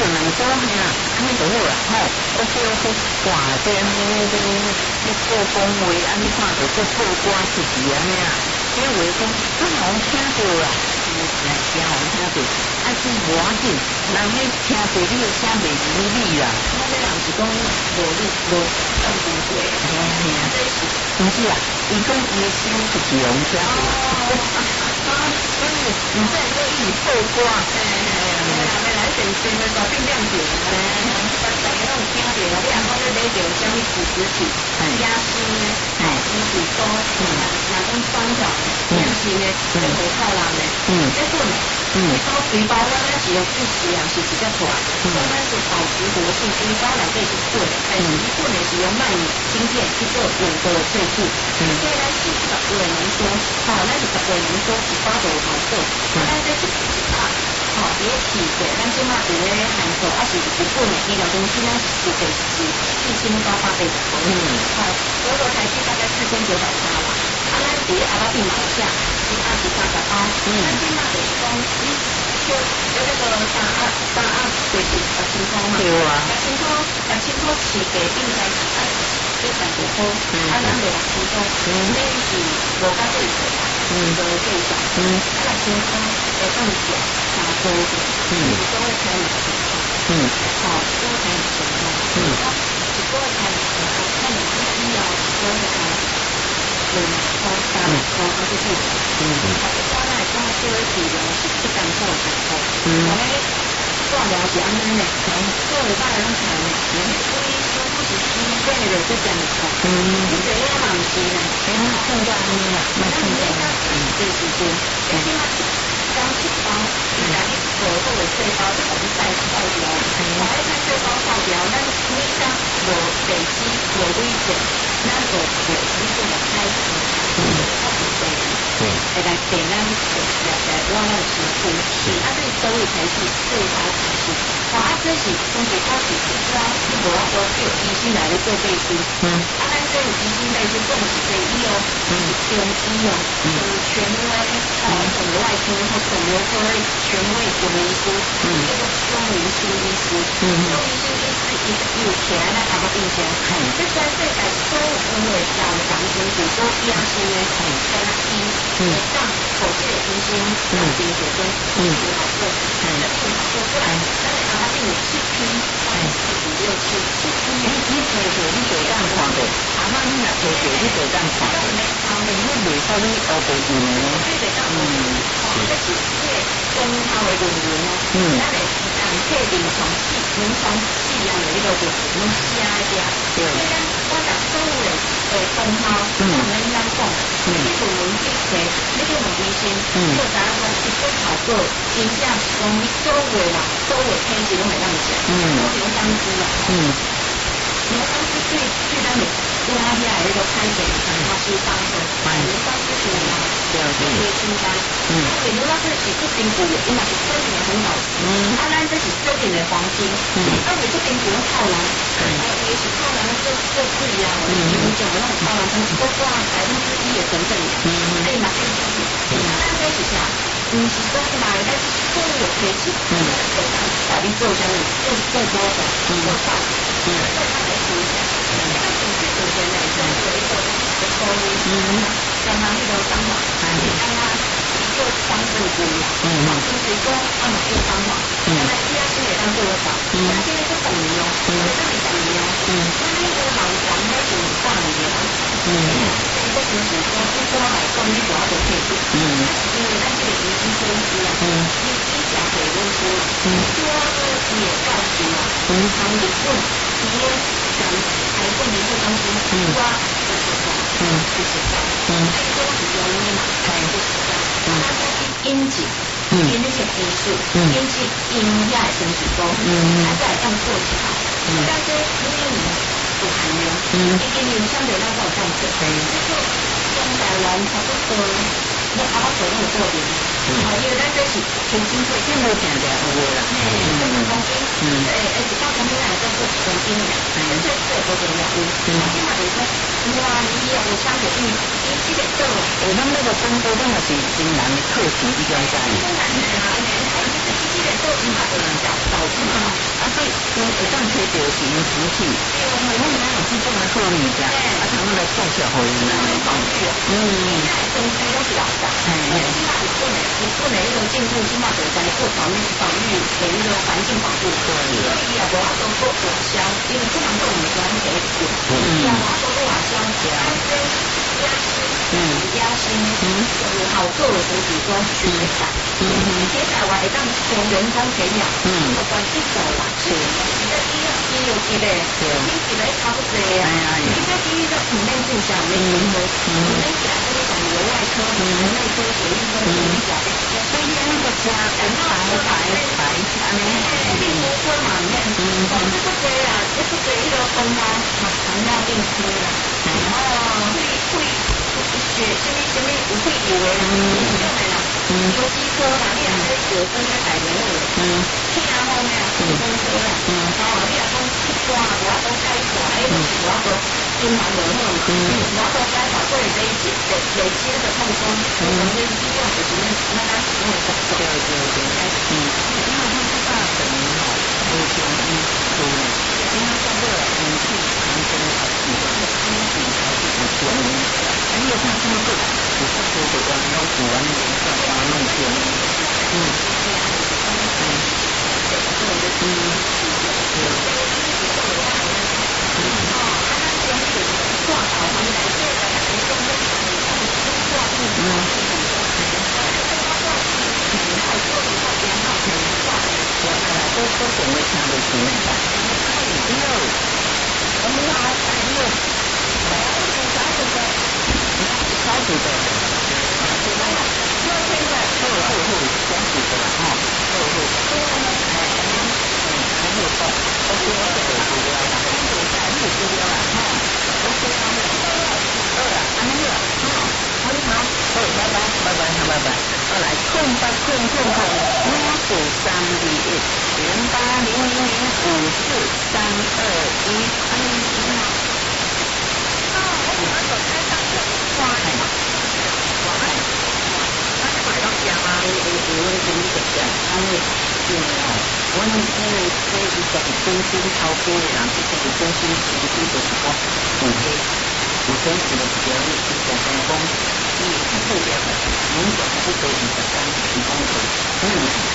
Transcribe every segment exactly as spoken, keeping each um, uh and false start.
两组吓，安尼就好啦，吼。OK OK， 哇，这安尼这你做讲话，安尼看着做破瓜自己安尼啊，这话讲较好听着啦，来较好听着，啊是无要紧，人迄听着你就听袂入你啦。 我这人是讲无你无放不过， 嘿嘿啊，不是啊，伊讲伊的声是强声。所以你这个一破瓜，嘿嘿， 来来先先的大变亮点，大家拢有听着，你若讲咧买着啥物子实体，加薪的，哎，伊是讲，若讲双条，加薪的，这回靠人的，嗯，这份，嗯，包水包咱咱是用自己啊，是直接出来，咱咱是保持活性，水包内底是滚的，但是伊滚的是用纳米芯片去做永久的萃取，所以咱四十五的浓缩，好，咱是十五浓缩，十八度好做，咱这是一百。吼，伊个气过，咱即马伫咧函数，啊是日本的医疗中心，咱是第是四千九百八十公里，吼，所有台币大概四千九百八啦。啊，咱伫阿拉伯马来西亚是二十三十八，咱即马就是讲，你就有那个三二三二对比十千块嘛， 对啊， 十千块，十千块起价应该是二一百多块，啊，咱六千块，这是无加税税啦，嗯，无税少，嗯，啊，六千块会当减。差多的，嗯，一个月才五千块，嗯，好，一个月才五千块，嗯，一个月才五千块，那你是需要一个月才两块、三块，啊，就是嗯，好，一般来讲，这个治疗是一单块两块，嗯，我们治疗是安尼的，做礼拜两场的，所以说不是西北的就这样子，嗯，你这样嘛不是呢，哎，更加安尼啦，那更加，嗯，对对对，而且嘛。刚起包，伊家己做做个细胞，就把伊带扫掉。我爱看细胞扫掉，咱每当无地基无危险，咱就袂去做个开始，嗯，开始对，对，会来对咱来来来往咱身躯，是啊，这所以才是最好才是。哇，啊，这是中国高级医疗，你无要说有医生来咧做背书，嗯，啊，咱这有医生背书，更是西医哦，是中医哦，是权威，哦，从外科或肿瘤科的权威中医师，嗯，叫做钟无心医师，嗯，钟无心医师伊有徛在咱阿妈面前，嗯，这全世界所有因为老人身体所养生的，嗯，跟医，嗯，当手这个医生，嗯，并且跟嗯好做，嗯，并做出来，咱的阿妈病有七批，嗯，四五六七七批，你你推着你就当看的，阿妈你若推着你就当看的，你袂使你学袂用的，嗯，这是这个中头的论文哦，嗯，咱的人体临床试临床试验的那个论文写的，对，所以咱我讲所有的诶中头，嗯，我们咱讲，嗯，这论文去摕，你去问医生，嗯，就知影讲伊做效果，真正是讲你所有人所有的 case 拢会当食，嗯，牛肝汁啊，嗯，牛肝汁对对咱的乌拉皮的那个开检很好是帮助，牛肝汁是什么？对对，清单，嗯，因为牛肝汁是不冰固的，伊嘛是生命的很好吃，嗯，啊，咱这是生命的黄金，嗯，啊，你不冰固要靠人，嗯，也是靠人做做水啊，嗯，牛种那种靠人，它是多挂百分之一的成分，嗯，所以嘛变成，嗯，咱这是啥？唔是讲来，咱是所有科技，嗯，非常把你做啥物，做做多少，做少，嗯，做它来做啥，嗯，那种最主要的就是有一个的收入，嗯，像他那个方法，嗯，让他一个方式不一样，嗯，就是说他某个方法，嗯，那第二是也当做得到，嗯，那现在是等于哦，嗯，那你等于哦，嗯，那那个老黄那是大理的，嗯，这个就是说一说来讲，你主要都可以做，嗯，因为咱这个医生科医啊，嗯，你你讲给我说，嗯，多也告诉啊，平常日本医院讲台湾的这东西，嗯，多就是说，嗯，就是说，嗯，那个是中医嘛，哎，就是说，嗯，引进，嗯，引那些技术，嗯，引进音乐的成绩高，嗯，还在这样做起来，嗯，但是因为你有含量，嗯，一定有相对那个这样子，对，那就中台湾差不多。我阿妈做那个作品，哦，因为咱这是全新会，见无见着有啦，嘿，这是公司，嗯，诶诶，一到公司来做是全新的，嗯，这这个都重要，嗯，起码就是说，哇，你也有相对应，你这个做，诶，咱那个工作咱也是真难的课题，一个在，真难的啊，诶，你这这个做，你嘛有人导导致嘛。 会当摕到是因生气，因为咱有这种的好物件，啊，通来介绍互伊啦。嗯， 东西都是老的，哎，起码日本的日本的迄种进步，起码就在各方面防御的迄种环境保护，所以伊也无法度做外销，因为不能够我们专业做，伊也无法度做外销，但是压心，嗯，压心，嗯，就是好做的就是说学材，嗯，学材我会当从人工培养，嗯，不管一手啦，是，一个一个一有一个，你一个差不多啊，一个第一个唔免注销，免注销，唔免加那个讲有外科、人类科、血液科、物理甲的，所以那个加很白白白，安尼，病毒科嘛，你看，哦，这不对啊，这不对，那个风啊，嘛糖尿病科啦，然后会会血什么什么有会有的，有种的啦，有机科啦，你若是有分开改名了，嗯，听啊后面啊，有分科啦，嗯，然后你若讲一挂，我讲改挂，迄就是我讲循环无好，嗯，我讲改挂过累积累累积那个痛风，嗯，累积用就是那那那使用的对对对，嗯，因为它是大神哦，有中医书呢，因为这个空气长征才是的，空气才是有中医，而且它这么个，只是说的光要古玩的颜色把它弄偏，嗯，嗯，嗯，都都总会看得出来的。六，我们来六，烧煮的，热天的，后后后烧煮的啦，哈，后后，哎，还有个，我说我这个煮了啦，还是煮了啦，哈，我说我这个，饿了，还没饿，好，好，好，好，拜拜，拜拜，好，拜拜，好来，空八空空空，五四三二一，零八零零零五四三二一，哎，你好。哦，我喜欢走开上课，哇，哎，哇，哎，那你买到家吗？我我我我跟你讲，因为因为哦，我因为这一个中心超过的人，这个中心其实就是讲有黑，有中心的比较是讲讲讲，你看后边的，民众还是可以的，但是提供的，嗯。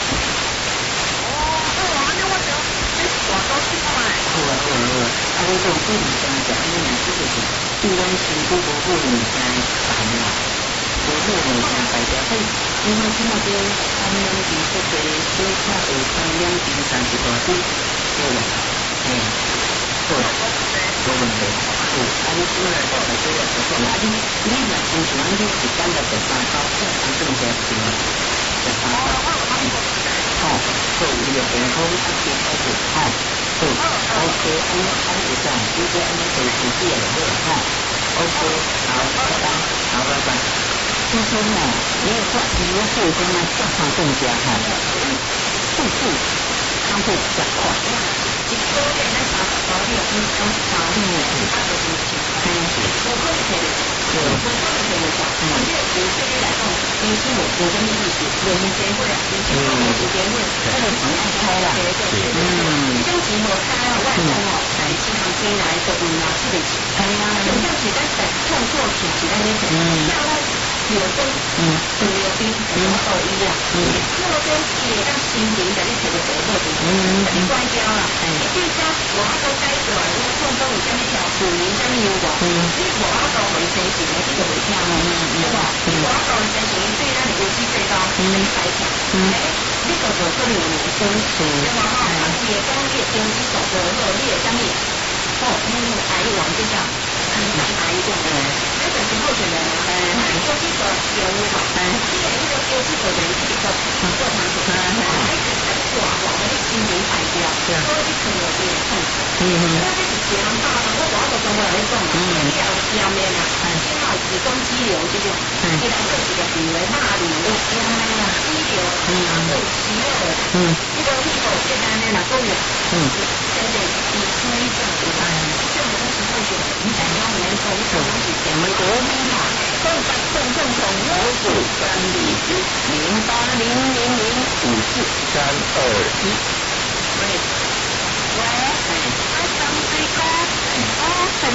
我都去买。好啊好啊好啊！啊，我讲对你讲讲，因为这个是对咱身躯无好物件烦啦，无好物件代表嘿，因为这么多三两斤出个小菜二三两斤三十多斤，对啦，嘿，好啦，无问题。好，啊，你今日到来这个合作，啊，你你若亲像你一单的十三包，这三顿加钱，十三包。哦，做伊个健康一定要做好，好 ，OK， 安尼安尼这样，你这安尼做自己也好，哈 ，OK， 好，拜拜，好，拜拜。其实呢，你有做你有做什么健康更加哈，速度康复加快。一个月咱三十包，你有五三十包，嗯，其他都是七十包，我可以摕得到，对，我可以摕得到。而且对对你来讲，年轻有有什么意思？年龄结婚，年轻有年龄结婚，这个常爱开啦，对对对对，这种钱无开啊，外公哦，在市场进来就唔拿这个钱，系啊，就像是咱在创作起起来那种，像咱有跟嗯，有兵有后医啦，嗯，那么跟也让心灵在你摕得到好处，嗯，你关掉啦，哎，对家我阿都改过来，我创作有啥物条属于啥物有无？嗯，你无阿都会生钱的，你就会听咯，对吧？你无阿都会生钱，对咱有机最高，嗯，财产，嗯，哎，你就做可能有名声，对嘛哈？啊，你也讲你的经济所得好，你的啥物？哦，你癌王这下，嗯，癌症，嗯，那就是候选人，嗯，经济所业务嘛，嗯，你的那个经济所得这个做长久，嗯，哎，很广广的心灵海标，所以你可能有点痛苦，嗯，那这是血糖大了，我主要都跟我来讲，嗯，你要下面啊，起码子宫肌瘤这种，嗯，这两个是个比为钠离的，哎呀，肌瘤，嗯，有肌肉的，嗯，这个屁股简单的哪个有，嗯，真的你可以这样子吧，这种东西会觉得你想要年丰收是怎么得的嘛？正正正正从五四三零零八零零零五四三二一，喂喂。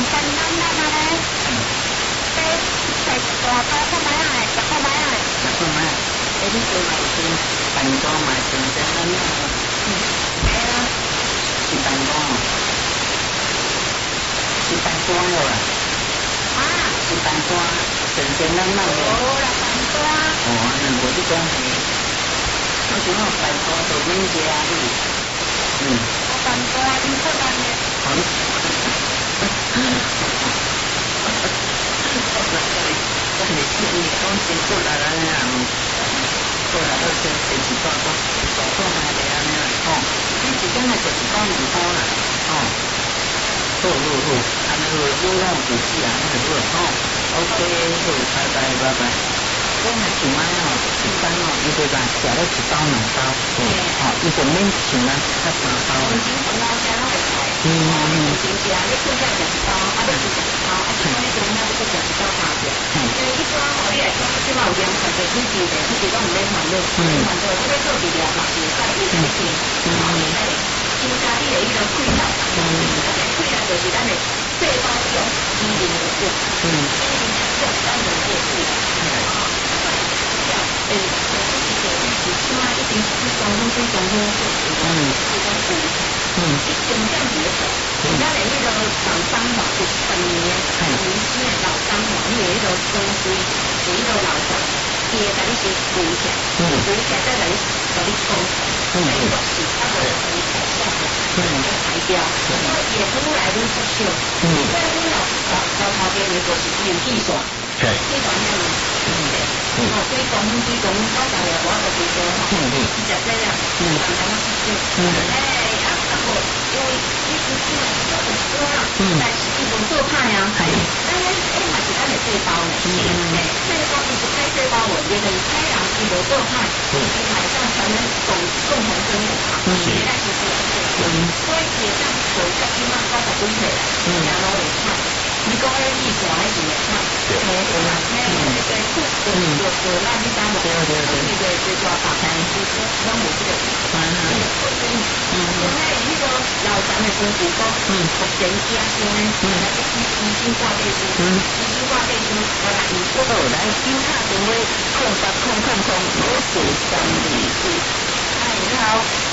三两两啊嘞，这这大包块买啊，十块买啊， 十块买，哎，你做买先，蛋糕买先先两两，嗯，哎呀，是蛋糕，是蛋糕了啦， 啊， 是蛋糕，先先两两的， 哦，啦蛋糕， 哦，那无你讲是，我想要蛋糕做免价哩，嗯， 蛋糕你做蛋的， 好。我你听你讲辛苦啦啦呀，过来到先先一段讲，大段来的安尼来讲，你一天来就是讲两包啦，哦，好好好，安尼好，你让有志啊，安尼好，哦 ，OK， 好，拜拜拜拜。我若想买哦，一般哦，伊就讲写了一包两包，哦，伊就免想啊，较三包啦。嗯嗯嗯。 真正你困觉食一包，啊，要食一包，啊，即摆你中午要食一包大只，因为一般吼你来讲，即摆有盐菜的，你是的，你是讲毋免烦恼，毋免烦恼，你要做治疗嘛，是会使，有一定，吼，会使增加你的迄个溃疡，嗯，啊，这溃疡就是咱的细胞中基因的种，嗯，基因的种咱能够治疗，啊，诶，就是说你是起码一定是中风最中风最嗯，这种有。嗯，一重点是咧，咱的迄个老张吼，是十年、十年前的老张吼，你的迄个风水，是迄个老张，伊会甲你先扶起来，扶起来再甲你甲你讲，所以说是差不多扶起来，嗯，要排掉，所以也愈来愈出手，嗯，所以你老老老头边的就是有计算，计算遐尼，嗯，哦，所以讲所以讲我讲了，我就比说吼，嗯嗯，食这样，嗯，慢慢出手，嗯，哎。因为你是起码做很多啦，但是伊无做歹啊，咱咧迄嘛是咱的细胞呢，诶，细胞伊是开细胞问题，就是太阳伊无做歹，伊嘛会当传染共共同生活嘛，是咱是做对，所以会当做甲起码九十几岁啦，然后会歹。你讲迄意思还是袂歹，对对啦，嘿，这个苦就就就咱你当无，对对对，这个最大大，其实拢无这个，嗯嗯，嗯，因为迄个老张的功夫讲，嗯，目前加先，嗯，来个医医生挂背书，嗯，医生挂背书，我来医生，好，来金卡电话空八空空空五四三二四，嗨，你好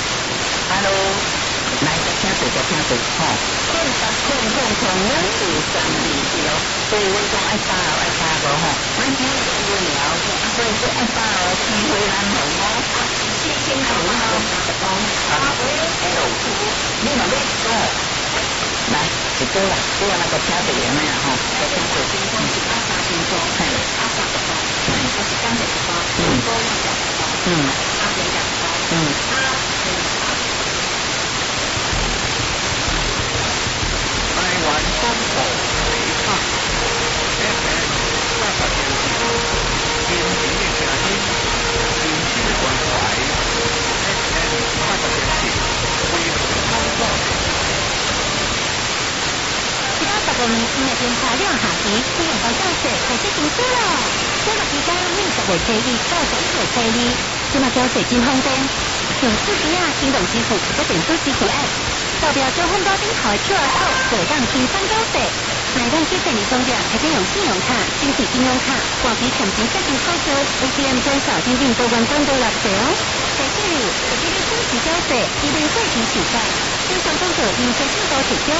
，Hello。来，再听谁？再听谁？吼，空八空空空五四三二四哦。所以我讲爱八哦，爱八无吼。咱今日有聊，所以说爱八哦，机会难逢哦。七千头哦，讲啊，哎呦，你嘛要讲？来，一个啦，这样那个听别人的啦吼。再听谁？先讲是阿三先讲，嘿，阿三个包，嗯，我是刚才个包，嗯，多两个包，嗯，阿三两个包，嗯，阿嗯。 台湾广播电台 F M 八八点七，天晴的声音，新鲜的关怀 F M 八八点七，为何广播电一到十五年前的检查量下跌，使用高教水开始停水了。这个期间，二十月初一到十一月初二，这么交水真方便，用手机啊、行动支付或电子支付 App。投票做很多顶头的 Q R code， 就会当轻松缴费。买东西便利商店还可以用信用卡、身体金融卡、挂机产品设计操作 A T M 减少天定多关更多纳税哦。在这里，会给你分期缴费，以便会期取代。以上工作由随信所提供。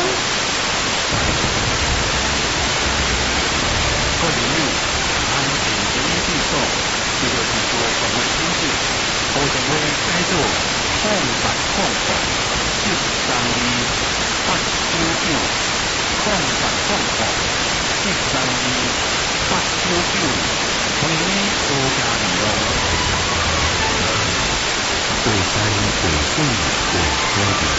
二零六安全人员计数，这个是说防卫经济，我认为该做控法控法。一三二八九九，控法控法，一三二八九九，欢迎多加利用。 过山过水过河流。